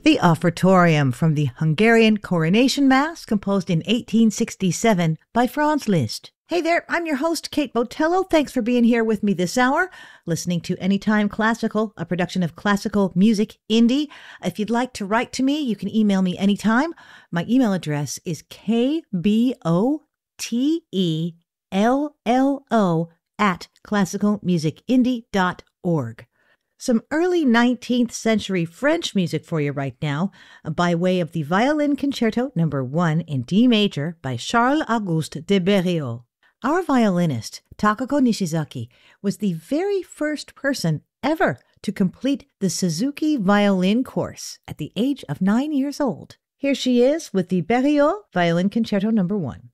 The Offertorium from the Hungarian Coronation Mass, composed in 1867 by Franz Liszt. Hey there, I'm your host, Kate Botello. Thanks for being here with me this hour, listening to Anytime Classical, a production of Classical Music Indie. If you'd like to write to me, you can email me anytime. My email address is kbotello@classicalmusicindie.org. Some early 19th century French music for you right now, by way of the Violin Concerto No. 1 in D major by Charles-Auguste de Berriot. Our violinist, Takako Nishizaki, was the very first person ever to complete the Suzuki violin course at the age of 9 years old. Here she is with the Berriot Violin Concerto No. 1.